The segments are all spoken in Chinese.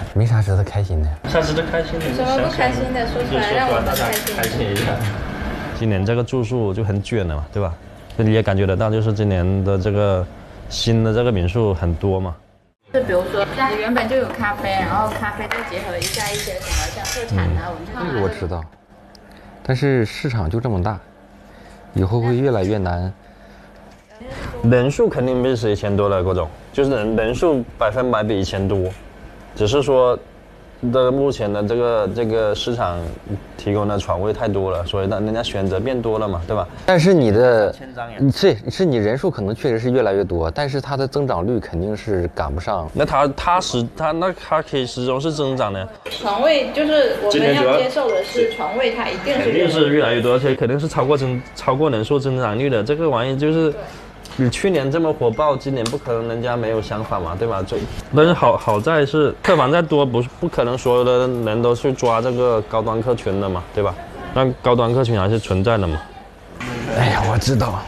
没啥值得开心的。 啥值得开心的？ 什么不开心的说出来，让我们大家开心一下。今年这个住宿就很卷了嘛，对吧？你也感觉得到，就是今年的这个新的这个民宿很多嘛。 就比如说，原本就有咖啡，然后咖啡再结合一下一些什么像特产啊、文创啊。 这个我知道，但是市场就这么大，以后会越来越难。 人数肯定比以前多了，各种就是人数100%比以前多，只是说目前的这个市场提供的床位太多了，所以让人家选择变多了嘛，对吧？ 但是你的你人数可能确实是越来越多，但是它的增长率肯定是赶不上。 那它可以始终是增长的。 床位就是我们要接受的是床位，它一定是越来越多，而且肯定是超过人数增长率的。这个玩意就是你去年这么火爆，今年不可能人家没有想法嘛，对吧？但是好在是客房再多，不可能所有的人都去抓这个高端客群的嘛，对吧？但高端客群还是存在的嘛。 哎呀，我知道。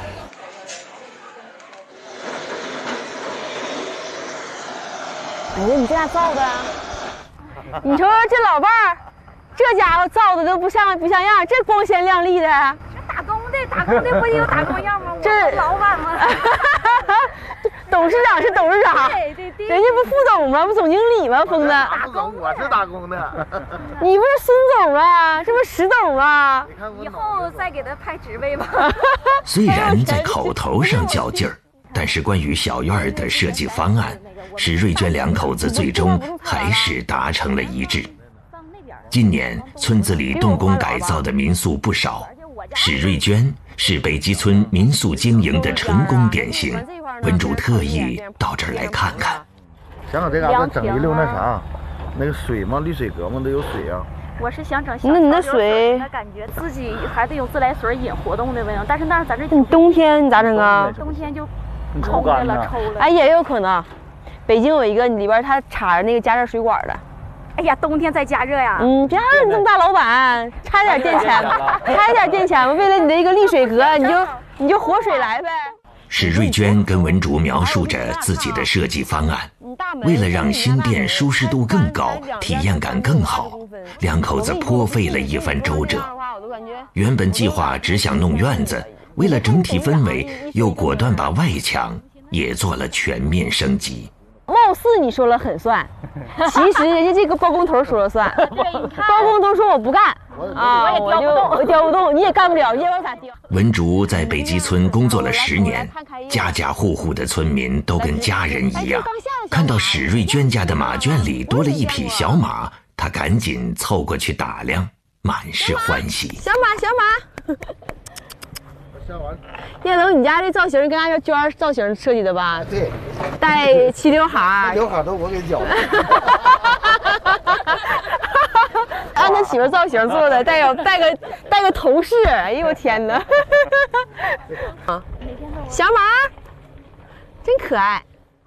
哎呀，你这咋造的？你瞅瞅这老伴儿，这家伙造的都不像样，这光鲜亮丽的。 打工的不也有打工样吗？ 这我老板吗？ 董事长是董事长， 对， 人家不副总吗？不总经理吗？疯子， 打工我是打工的。 你不是孙总吗？这不是石董吗？ 以后再给他派职位吧。 虽然在口头上较劲儿，但是关于小院儿的设计方案，史瑞娟两口子最终还是达成了一致。今年村子里动工改造的民宿不少，史瑞娟是北极村民宿经营的成功典型，文主特意到这儿来看看。 想往这嘎达整一溜那啥，那个水嘛，滤水阁嘛都有水啊。 我是想整小那你那水的感觉，自己还得有自来水引活动的味道，但是那咱这你冬天你咋整啊？ 冬天就抽的了，抽了。 哎，也有可能，北京有一个里边它插着那个加热水管的。 哎呀，冬天再加热呀！ 别让你这么大老板，差点垫钱吧，差点垫钱吧。为了你的一个沥水阁，你就活水来呗。 史瑞娟跟文竹描述着自己的设计方案，为了让新店舒适度更高，体验感更好，两口子颇费了一番周折。原本计划只想弄院子，为了整体氛围，又果断把外墙也做了全面升级。 貌似你说了很算，其实人家这个包工头说了算。包工头说我不干啊，我调不动，你也干不了，你也往咋调？ 文竹在北极村工作了10年，家家户户的村民都跟家人一样。看到史瑞娟家的马圈里多了一匹小马，他赶紧凑过去打量，满是欢喜。 小马。叶总，你家这造型跟俺娟造型设计的吧？ 对， 带齐刘海， 刘海都我给绞的。 按他媳妇造型做的，带个头饰。哎呦我天哪！啊，小马，真可爱。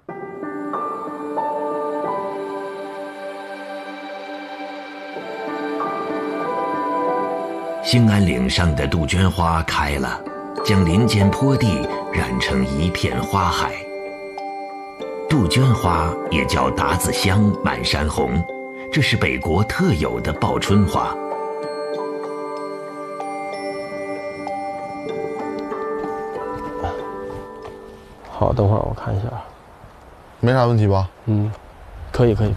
兴安岭上的杜鹃花开了，将林间坡地染成一片花海。杜鹃花也叫达子香、满山红，这是北国特有的报春花。 好，等会儿我看一下， 没啥问题吧？ 可以。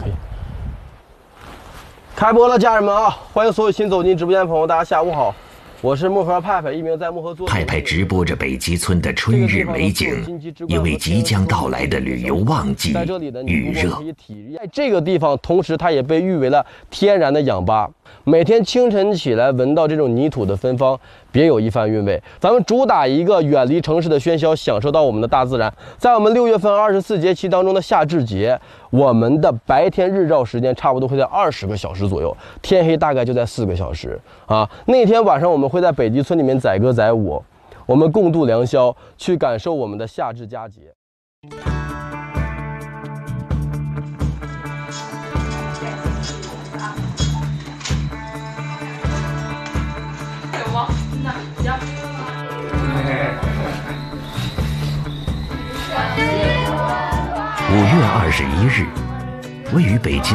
开播了，家人们啊！欢迎所有新走进直播间的朋友，大家下午好，我是漠河派派，一名在漠河做。 派派直播着北极村的春日美景，因为即将到来的旅游旺季预热。 在这个地方，同时它也被誉为了天然的氧吧。每天清晨起来，闻到这种泥土的芬芳，别有一番韵味。咱们主打一个远离城市的喧嚣，享受到我们的大自然。在我们6月份24节气当中的夏至节，我们的白天日照时间差不多会在20个小时左右，天黑大概就在4个小时啊。那天晚上我们会在北极村里面载歌载舞，我们共度良宵，去感受我们的夏至佳节。 5月21日，位于北极